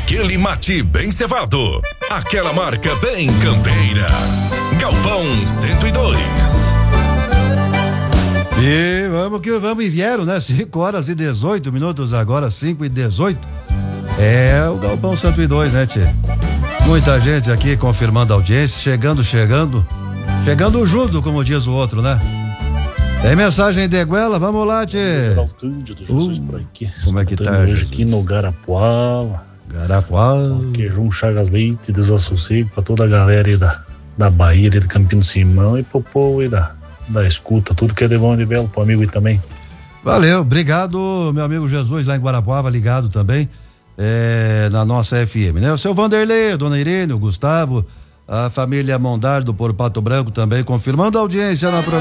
aquele mate bem cevado, aquela marca bem campeira. Galpão 102. E vamos que vamos, e vieram, né? 5h18 agora, 5h18. É o Galpão 102, né, tchê? Muita gente aqui confirmando a audiência, chegando junto, como diz o outro, né? Tem mensagem de Guela, vamos lá, tchê. Por aqui. Como é que tá, hoje Jesus? aqui no Garapuava. Queijo Chagas Leite, desassossego pra toda a galera aí da Bahia, aí do Campino Simão e pro povo aí da escuta, tudo que é de bom e de belo pro amigo aí também. Valeu, obrigado, meu amigo Jesus, lá em Guarapuava, ligado também na nossa FM, né? O seu Vanderlei, a dona Irene, o Gustavo, a família Mondar do Por Pato Branco também, confirmando a audiência na programação.